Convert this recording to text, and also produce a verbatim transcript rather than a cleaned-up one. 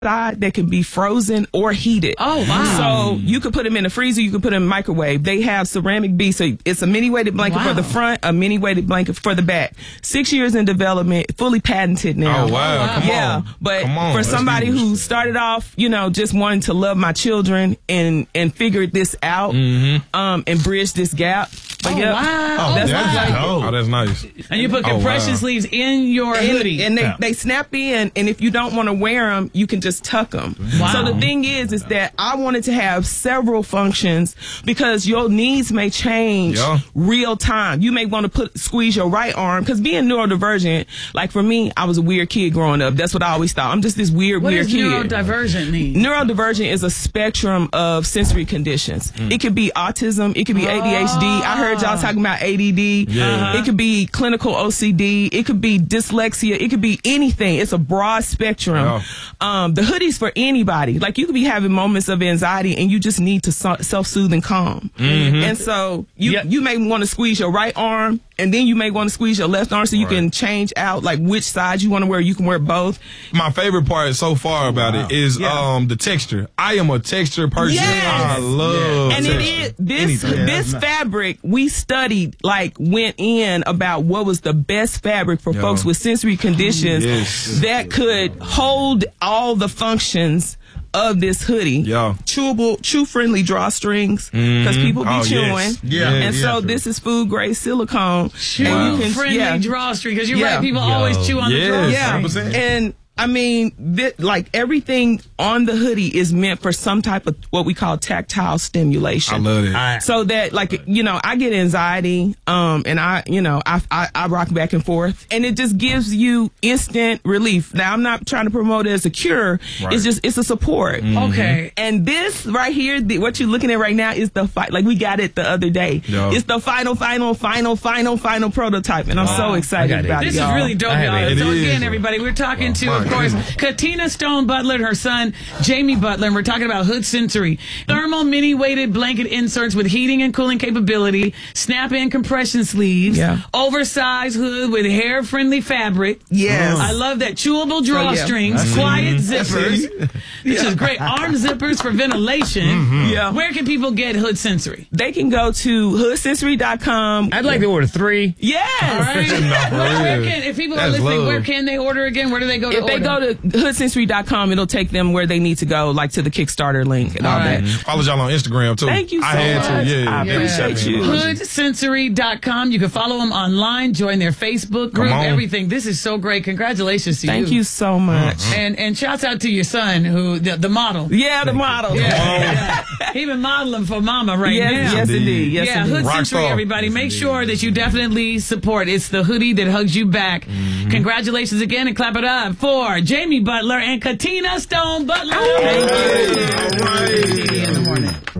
side that can be frozen or heated. Oh, wow. So you could put them in the freezer, you could put them in the microwave. They have ceramic beads, so it's a mini-weighted blanket Wow. for the front, a mini-weighted blanket for the back. Six years in development, fully patented now. Oh, wow. Come yeah, on. but Come on. for Let's somebody do this. who started off, you know, just wanting to love my children and and figured this out, Mm-hmm. um, and bridge this gap. But Oh, yeah, wow. that's that's what I like. dope. Oh, that's nice. And you put Oh, compression wow. sleeves in your And, hoodie. and they, Yeah. they snap in, and if you don't want to wear them, you can just tuck them. Wow. So the thing is, is that I wanted to have several functions because your needs may change Yeah. real time. You may want to put squeeze your right arm because being neurodivergent, like for me, I was a weird kid growing up. That's what I always thought. I'm just this weird, what weird does kid. neurodivergent mean? Neurodivergent is a spectrum of sensory conditions. Mm. It could be autism. It could be A D H D. I heard y'all talking about A D D. Yeah. Uh-huh. It could be clinical O C D. It could be dyslexia. It could be anything. It's a broad spectrum. Yeah. Um, the hoodie's for anybody. Like you could be having moments of anxiety and you just need to so- self-soothe and calm. Mm-hmm. And so you, Yep. you may want to squeeze your right arm and then you may want to squeeze your left arm so you Right. can change out like which side you want to wear. You can wear both. My favorite part so far about it is Yeah. um the texture. I am a texture person. Yes. I love And it texture. is this Anything. this fabric we studied, like went in about what was the best fabric for Yeah. folks with sensory conditions Yes. that could hold all the functions of this hoodie. Yeah. Chewable, chew friendly drawstrings because people be Oh, yes. chewing. Yeah. And Yeah, so true. this is food grade silicone. Chew And you can- friendly yeah. drawstring, because you're Yeah. right, people Yo. always chew on Yes. the drawstring. Yeah, one hundred percent. and I mean, thi- like everything on the hoodie is meant for some type of what we call tactile stimulation. I love it. So that, like, you know, I get anxiety, um, and I, you know, I, I, I rock back and forth, and it just gives you instant relief. Now, I'm not trying to promote it as a cure. Right. It's just, it's a support. Okay. And this right here, the, what you're looking at right now is the fight. Like we got it the other day. Yeah. It's the final, final, final, final, final prototype, and I'm so excited I got it. about This it. is y'all. really dope, I have y'all. it. So It is. again, everybody, we're talking to, my of course, goodness. Katina Stone Butler and her son, Jamie Butler, and we're talking about Hood Sensory. Thermal mini-weighted blanket inserts with heating and cooling capability, snap-in compression sleeves, Yeah. oversized hood with hair-friendly fabric. Yes. I love that. Chewable drawstrings, yeah. quiet Mm-hmm. zippers. This is great. Arm zippers for ventilation. Mm-hmm. Yeah. Where can people get Hood Sensory? They can go to hood sensory dot com. I'd like to order three. Yes. All right. for Where, where real. can, if people are That's listening, love. where can they order again? Where do they go to If they order? go to hood sensory dot com, it'll take them where they need to go, like to the Kickstarter link and all, All right. that. Follow y'all on Instagram too. Thank you so I had much. to. Yeah, I yeah. appreciate you. hood sensory dot com. You can follow them online, join their Facebook group, Come on. everything. This is so great. Congratulations to Thank you. you so much. And and shouts out to your son, who the, the model. Yeah, the model. Yeah. He been modeling for mama right Yes, now. yes, indeed. Yes, yeah, indeed. Hood Rock Sensory, star. everybody. Make sure that you definitely support. It's the hoodie that hugs you back. Congratulations again, and clap it up for Jamie Butler and Katina Stone Butler. Thank you. All right. in the morning.